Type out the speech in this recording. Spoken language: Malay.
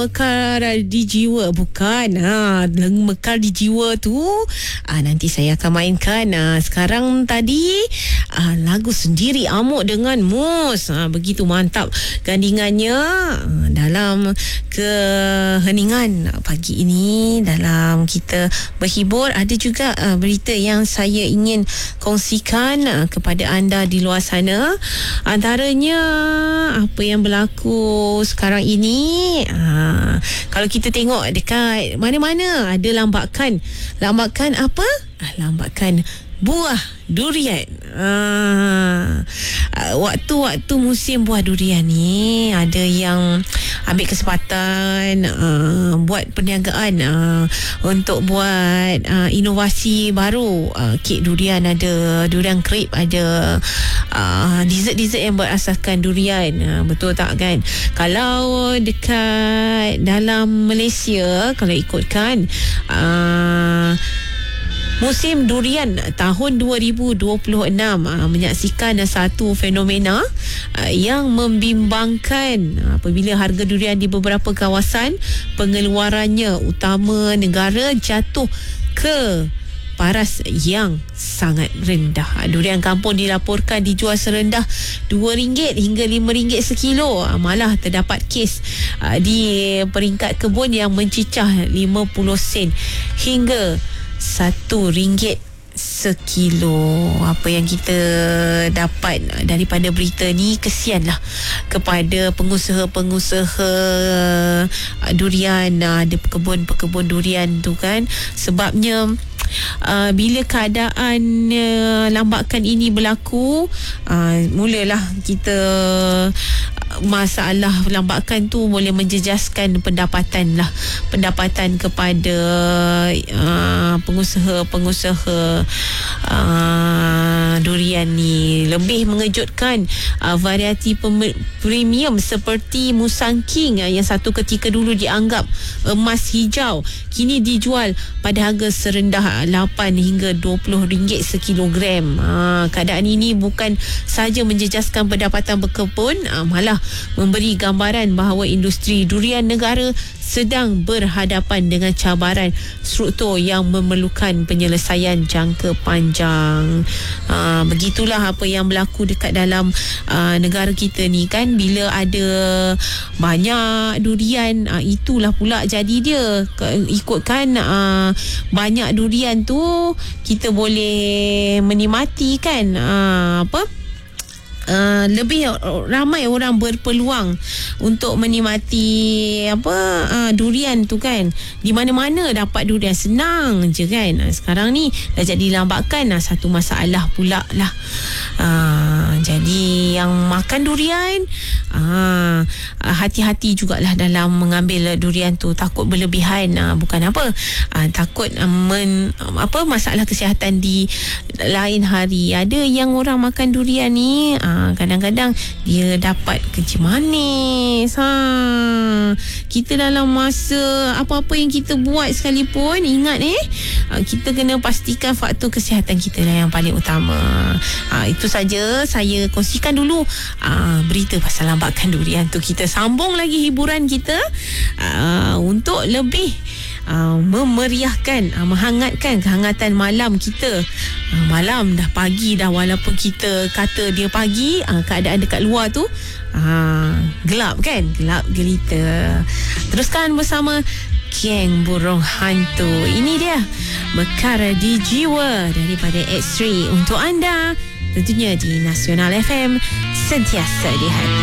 Mekar di jiwa, bukan mekar di jiwa tu nanti saya akan mainkan. Sekarang tadi lagu Sendiri Amuk dengan Mus, begitu mantap gandingannya dalam keheningan pagi ini. Dalam kita berhibur, ada juga berita yang saya ingin kongsikan kepada anda di luar sana. Antaranya apa yang berlaku sekarang ini. Kalau kita tengok dekat mana-mana ada lambakan apa? Lambakan buah durian. Waktu musim buah durian ni, ada yang ambil kesempatan buat perniagaan untuk buat inovasi baru. Kek durian ada, durian krep ada, dessert-dessert yang berasaskan durian. Betul tak kan? Kalau dekat dalam Malaysia, kalau ikutkan musim durian tahun 2026 menyaksikan satu fenomena yang membimbangkan apabila harga durian di beberapa kawasan pengeluarannya utama negara jatuh ke paras yang sangat rendah. Durian kampung dilaporkan dijual serendah RM2 hingga RM5 sekilo. Malah terdapat kes di peringkat kebun yang mencicah 50 sen hingga RM1 sekilo. Apa yang kita dapat daripada berita ni, kesianlah kepada pengusaha-pengusaha durian, ada pekebun durian tu kan. Sebabnya bila keadaan lambakan ini berlaku, mulalah kita masalah lambakan tu boleh menjejaskan pendapatan kepada pengusaha durian ni. Lebih mengejutkan, varieti premium seperti Musang King yang satu ketika dulu dianggap emas hijau, kini dijual pada harga serendah RM8 hingga RM20 sekilogram. Keadaan ini bukan sahaja menjejaskan pendapatan berkebun, malah memberi gambaran bahawa industri durian negara sedang berhadapan dengan cabaran struktur yang memerlukan penyelesaian jangka panjang. Begitulah apa yang berlaku dekat dalam negara kita ni kan. Bila ada banyak durian, itulah pula jadi dia. Ikutkan banyak durian tu, kita boleh menikmati kan lebih ramai orang berpeluang untuk menikmati durian tu kan. Di mana-mana dapat durian, senang je kan. Sekarang ni dah jadi lambakan, satu masalah pula lah. Jadi yang makan durian, hati-hati jugalah dalam mengambil durian tu. Takut berlebihan, bukan apa, takut masalah kesihatan di lain hari. Ada yang orang makan durian ni, kadang-kadang dia dapat kencing manis. Kita dalam masa apa-apa yang kita buat sekalipun, ingat kita kena pastikan faktor kesihatan kita lah yang paling utama. Itu saja saya kongsikan dulu berita pasal lambakan durian tu. Kita sambung lagi hiburan kita untuk lebih memeriahkan, menghangatkan kehangatan malam kita. Malam dah pagi dah, walaupun kita kata dia pagi, keadaan dekat luar tu gelap kan, gelap gelita. Teruskan bersama Geng Burung Hantu. Ini dia Mekar di Jiwa daripada X3 untuk anda, tentunya di Nasional FM, sentiasa di hati.